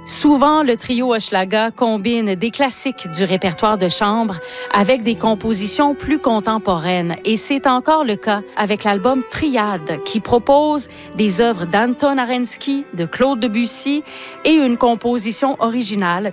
Souvent, le trio Hochelaga combine des classiques du répertoire de chambre avec des compositions plus contemporaines. Et c'est encore le cas avec l'album Triade, qui propose des œuvres d'Anton Arensky, de Claude Debussy et une composition originale